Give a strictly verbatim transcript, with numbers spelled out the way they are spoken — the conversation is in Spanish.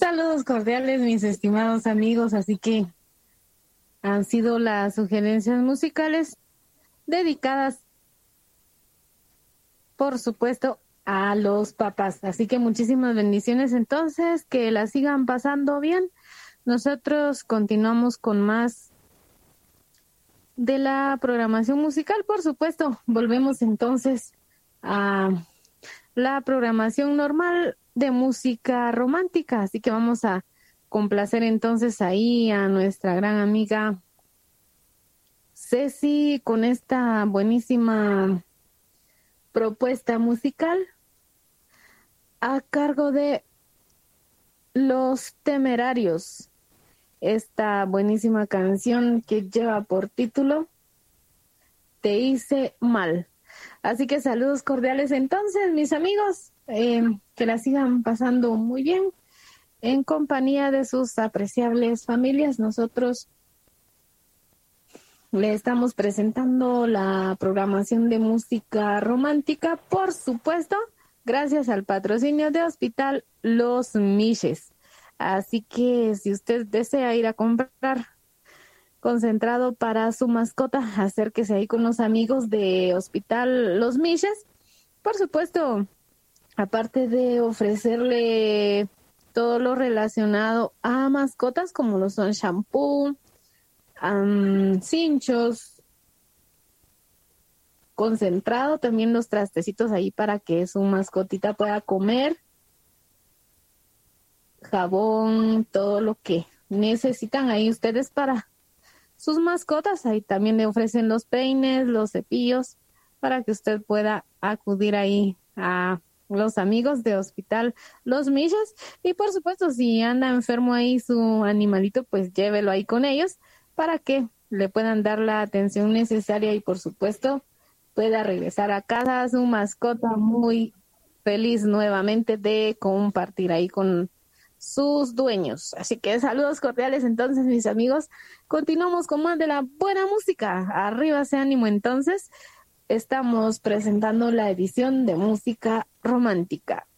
Saludos cordiales, mis estimados amigos. Así que han sido las sugerencias musicales dedicadas, por supuesto, a los papás. Así que muchísimas bendiciones. Entonces, que la sigan pasando bien. Nosotros continuamos con más de la programación musical, por supuesto. Volvemos entonces a la programación normal de música romántica. Así que vamos a complacer entonces ahí a nuestra gran amiga Ceci con esta buenísima propuesta musical a cargo de Los Temerarios. Esta buenísima canción que lleva por título Te hice mal. Así que saludos cordiales entonces, mis amigos, eh, que la sigan pasando muy bien en compañía de sus apreciables familias. Nosotros le estamos presentando la programación de música romántica, por supuesto, gracias al patrocinio de Hospital Los Miches. Así que si usted desea ir a comprar concentrado para su mascota, acérquese ahí con los amigos de Hospital Los Miches. Por supuesto, aparte de ofrecerle todo lo relacionado a mascotas, como lo son shampoo, um, cinchos, concentrado, también los trastecitos ahí para que su mascotita pueda comer, jabón, todo lo que necesitan ahí ustedes para sus mascotas. Ahí también le ofrecen los peines, los cepillos, para que usted pueda acudir ahí a los amigos de Hospital Los Miches. Y por supuesto, si anda enfermo ahí su animalito, pues llévelo ahí con ellos para que le puedan dar la atención necesaria y por supuesto pueda regresar a casa su mascota muy feliz nuevamente de compartir ahí con sus dueños. Así que saludos cordiales entonces, mis amigos. Continuamos con más de la buena música. Arriba ese ánimo entonces. Estamos presentando la edición de música romántica.